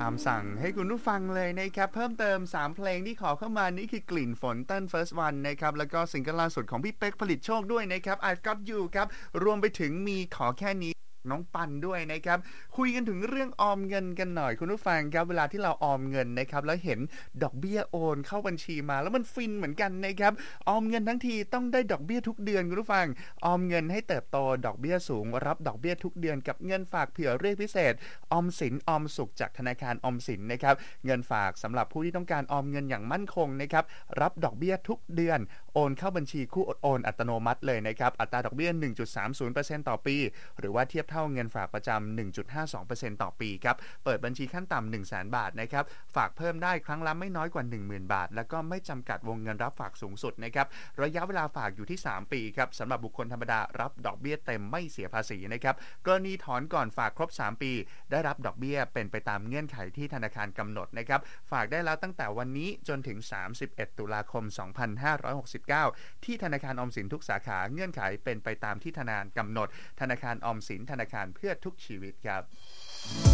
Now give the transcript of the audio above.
ามสั่งให้คุณผู้ฟังเลยนะครับเพิ่มเติม3เพลงที่ขอเข้ามานี่คือกลิ่นฝนต้น First One นะครับแล้วก็ซิงเกิลล่าสุดของพี่เป๊กผลิตโชคด้วยนะครับ I've Got You ครับรวมไปถึงมีขอแค่นี้น้องปันด้วยนะครับคุยกันถึงเรื่องออมเงินกันหน่อยคุณผู้ฟังครับเวลาที่เราออมเงินนะครับแล้วเห็นดอกเบี้ยโอนเข้าบัญชีมาแล้วมันฟินเหมือนกันนะครับออมเงินทั้งทีต้องได้ดอกเบี้ยทุกเดือนคุณผู้ฟังออมเงินให้เติบโตดอกเบี้ยสูงรับดอกเบี้ยทุกเดือนกับเงินฝากเผื่อเรียกพิเศษออมสินออมสุขจากธนาคารออมสินนะครับเงินฝากสำหรับผู้ที่ต้องการออมเงินอย่างมั่นคงนะครับรับดอกเบี้ยทุกเดือนโอนเข้าบัญชีคู่โอนอัตโนมัติเลยนะครับอัตราดอกเบี้ย 1.30% ต่อปีหรือว่าเทียบเท่าเงินฝากประจำ 1.52% ต่อปีครับเปิดบัญชีขั้นต่ำ 100,000 บาทนะครับฝากเพิ่มได้ครั้งละไม่น้อยกว่า 10,000 บาทแล้วก็ไม่จำกัดวงเงินรับฝากสูงสุดนะครับระยะเวลาฝากอยู่ที่3ปีครับสำหรับบุคคลธรรมดารับดอกเบี้ยเต็มไม่เสียภาษีนะครับกรณีถอนก่อนฝากครบ3ปีได้รับดอกเบี้ยเป็นไปตามเงื่อนไขที่ธนาคารกำหนดนะครับฝากได้แล้วตั้งแต่วันนี้จนถึง31ตุลาคม2569ที่ธนาคารออมสินทุกสาขาเงื่อนไขเป็นไปตามที่ธนาคารกำหนดธนาคารออมสินธนาคารเพื่อทุกชีวิตครับ